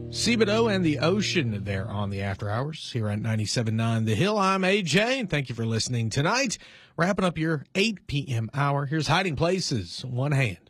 Seabodeau and the Ocean there on the After Hours here at 97.9 The Hill. I'm AJ, and thank you for listening tonight. Wrapping up your 8 p.m. hour. Here's Hiding Places, One Hand.